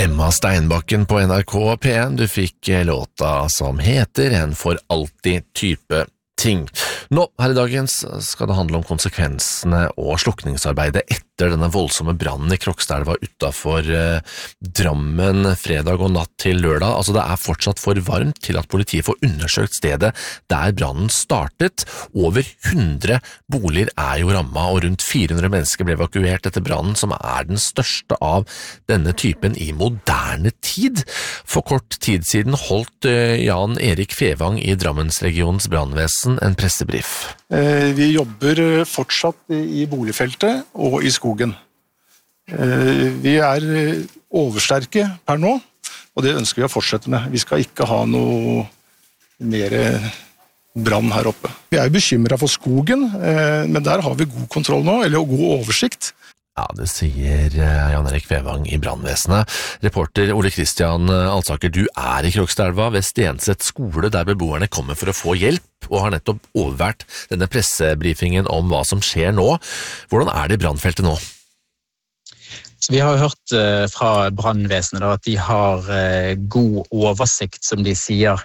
Emma Steinbakken på NRK P1, du fikk låta som heter En for alltid type ting. Nå, her i dagens skal det handle om konsekvensene og slukningsarbeidet etter denne voldsomme brannen i Krokstadelva utenfor Drammen fredag og natt til lørdag. Altså det er fortsatt for varmt til at politiet får undersøkt stedet der brannen startet. Over 100 boliger er jo rammet, og rundt 400 mennesker ble evakuert etter brannen, som er den største av denne typen i moderne tid. For kort tid siden holdt Jan Erik Fevang i Drammensregionens brannvesen en pressebrief. Vi jobber fortsatt i boligfeltet og i skogen. Vi er oversterke per nå, og det ønsker vi å fortsette med. Vi skal ikke ha noe mer brann her oppe. Vi er bekymret for skogen, men der har vi god kontroll nå, eller god oversikt. Ja, det sier Jan Erik Fevang i brannvesenet. Reporter Ole Kristian Alsaker, du er i Krokstadelva ved Stenset skole, der beboerne kommer for å få hjelp, og har nettopp overvært denne pressebrifingen om hva som skjer nå. Hvordan er det i brannfeltet nå? Så vi har jo hørt fra brannvesenet at de har god oversikt, som de sier,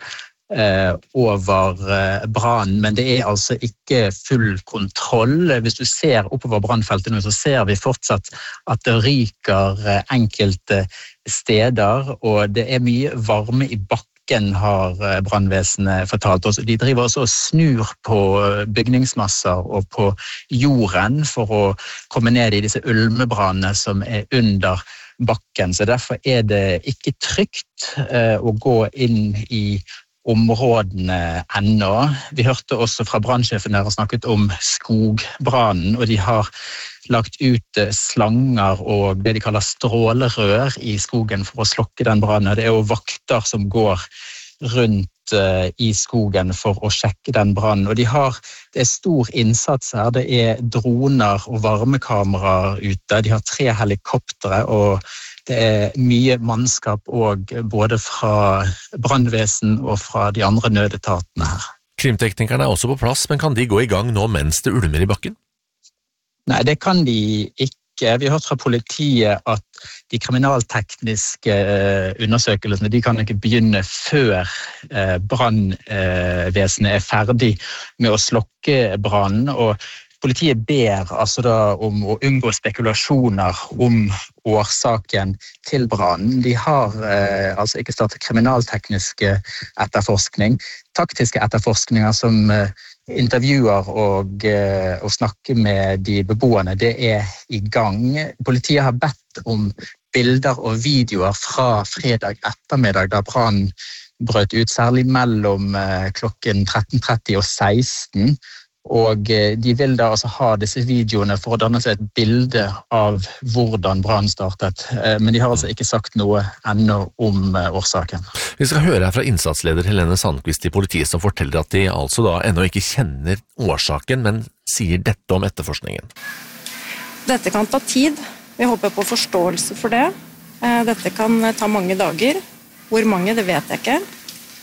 over brannen, men det er altså ikke full kontroll. Hvis du ser oppover brannfeltet nå, så ser vi fortsatt at det ryker enkelte steder, og det er mye varme i bakken, har brannvesenet fortalt oss. De driver også og snur på bygningsmasser og på jorden for å komme ned i disse ulmebrannene som er under bakken, så derfor er det ikke trygt å gå inn i områdene ennå. Vi hørte også fra brannsjefen der og snakket om skogbrannen, og de har lagt ut slanger og det de kaller strålerør i skogen for å slokke den brannen. Det er jo vakter som går rundt i skogen for å sjekke den brannen, og det er stor innsats her. Det er droner og varmekameraer ute, de har 3 helikoptere, og det er mye mannskap også, både fra brannvesen og fra de andre nødetatene her. Krimteknikerne er også på plass, men kan de gå i gang nå mens det ulmer i bakken? Nei, det kan de ikke. Vi har hørt fra politiet at de kriminaltekniske undersøkelsene, de kan ikke begynne før brannvesenet er ferdig med å slokke brannen, og politiet ber altså da om å unngå spekulasjoner om årsaken til brannen. De har altså ikke startet kriminaltekniske etterforskning. Taktiske etterforskninger som intervjuer og snakker med de beboerne, det er i gang. Politiet har bedt om bilder og videoer fra fredag ettermiddag da brannen brøt ut, særlig mellom klokken 13:30 og 16. Og de vil da altså ha disse videoene for å danne seg et bilde av hvordan brannen startet. Men de har altså ikke sagt noe ennå om årsaken. Vi skal høre her fra innsatsleder Helene Sandqvist i politiet, som forteller at de altså da ennå ikke kjenner årsaken, men sier dette om etterforskningen. Dette kan ta tid. Vi håper på forståelse for det. Dette kan ta mange dager. Hvor mange, det vet jeg ikke.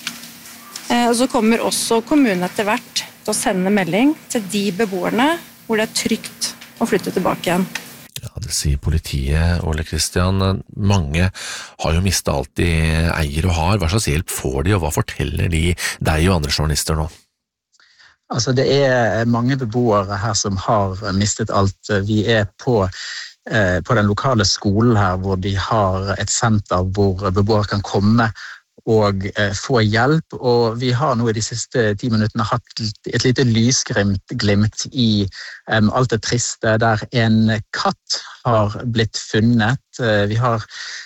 Så kommer også kommunen etter hvert til å sende melding til de beboerne hvor det er trygt å flytte tilbake igjen. Ja, det sier politiet, Ole Kristian. Mange har jo mistet alt de eier og har. Hva slags hjelp får de, og hva forteller de deg og andre journalister nå? Altså, det er mange beboere her som har mistet alt. Vi er på den lokale skolen her, hvor de har et senter hvor beboere kan komme og få hjelp, og vi har nå i de siste 10 minuttene hatt et lite lysglimt i alt det triste, der en katt har blitt funnet. Vi har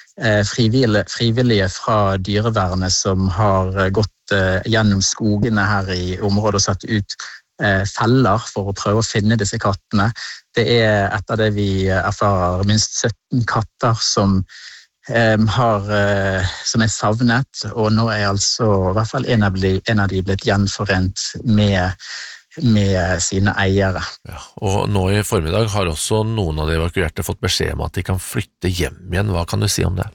frivillige fra dyrevernet som har gått gjennom skogene her i området og satt ut feller for å prøve å finne disse kattene. Det er etter det vi erfarer minst 17 katter som er savnet, og nå er altså i hvert fall en av de blitt gjenforent med sine eiere. Ja, og nå i formiddag har også noen av de evakuerte fått beskjed om at de kan flytte hjem igjen. Hva kan du si om det?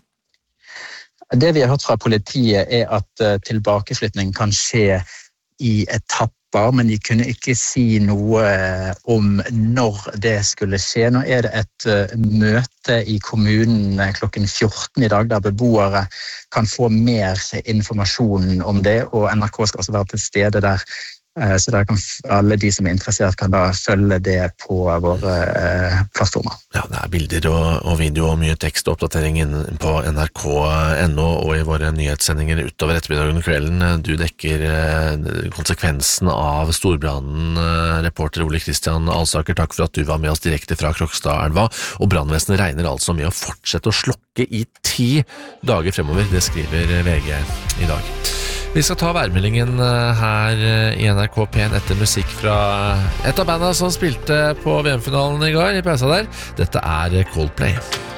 Det vi har hørt fra politiet er at tilbakeflytning kan skje i etapper. men de kunne ikke si noe om når det skulle skje. Nå det et møte i kommunen klokken 14 i dag, der beboere kan få mer informasjon om det, og NRK skal også være til stede der. Så der kan alle de som interessert kan da følge det på våre plattformer. Ja, det bilder og video og mye tekst og oppdatering på nrk.no og i våre nyhetssendinger utover ettermiddagen og kvelden. Du dekker konsekvensen av storbrannen, reporter Ole Kristian Alsaker. Takk for at du var med oss direkte fra Krokstadelva, og brannvesenet regner altså med å fortsette å slokke i 10 dager fremover. Det skriver VG i dag. Vi skal ta værmeldingen her i NRK P1 etter musikk fra et av bandene som spilte på VM-finalen i går i pausa der. Dette Coldplay.